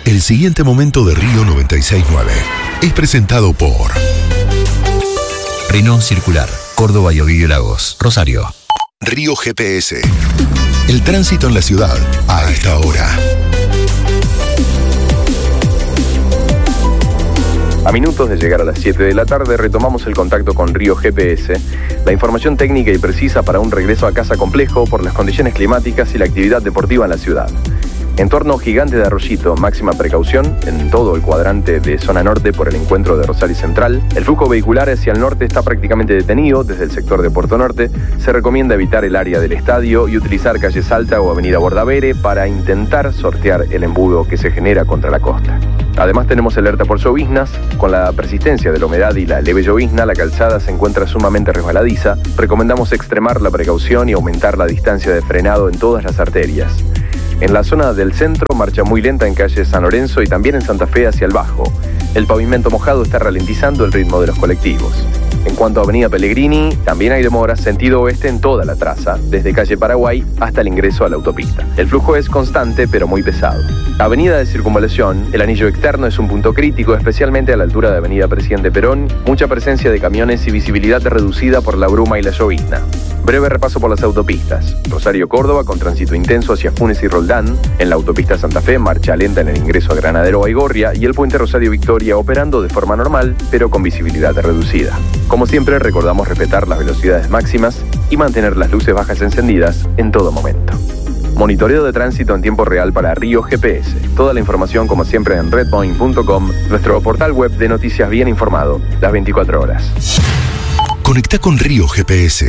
El siguiente momento de Río 96.9 es presentado por Renault Circular, Córdoba y Ovidio Lagos, Rosario. Río GPS. El tránsito en la ciudad a esta hora. A minutos de llegar a las 7 de la tarde retomamos el contacto con Río GPS, la información técnica y precisa para un regreso a casa complejo por las condiciones climáticas y la actividad deportiva en la ciudad. Entorno gigante de Arroyito, máxima precaución en todo el cuadrante de zona norte por el encuentro de Rosario Central. El flujo vehicular hacia el norte está prácticamente detenido desde el sector de Puerto Norte. Se recomienda evitar el área del estadio y utilizar calle Salta o avenida Bordavere para intentar sortear el embudo que se genera contra la costa. Además tenemos alerta por lloviznas. Con la persistencia de la humedad y la leve llovizna, la calzada se encuentra sumamente resbaladiza. Recomendamos extremar la precaución y aumentar la distancia de frenado en todas las arterias. En la zona del centro, marcha muy lenta en calle San Lorenzo y también en Santa Fe hacia el Bajo. El pavimento mojado está ralentizando el ritmo de los colectivos. En cuanto a avenida Pellegrini, también hay demoras sentido oeste en toda la traza, desde calle Paraguay hasta el ingreso a la autopista. El flujo es constante pero muy pesado. Avenida de Circunvalación, el anillo externo es un punto crítico, especialmente a la altura de avenida Presidente Perón, mucha presencia de camiones y visibilidad reducida por la bruma y la llovizna. Breve repaso por las autopistas. Rosario-Córdoba con tránsito intenso hacia Funes y Roldán. En la autopista Santa Fe, marcha lenta en el ingreso a Granadero Baigorria y el puente Rosario-Victoria operando de forma normal, pero con visibilidad reducida. Como siempre, recordamos respetar las velocidades máximas y mantener las luces bajas encendidas en todo momento. Monitoreo de tránsito en tiempo real para Río GPS. Toda la información, como siempre, en redpoint.com, nuestro portal web de noticias bien informado, las 24 horas. Conecta con Río GPS.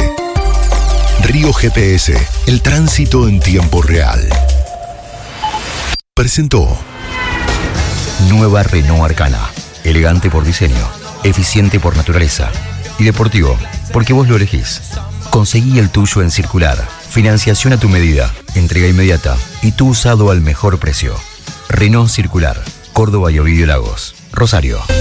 Río GPS, el tránsito en tiempo real. Presentó Nueva Renault Arcana. Elegante por diseño, eficiente por naturaleza y deportivo porque vos lo elegís. Conseguí el tuyo en Circular. Financiación a tu medida, entrega inmediata y tu usado al mejor precio. Renault Circular, Córdoba y Ovidio Lagos, Rosario.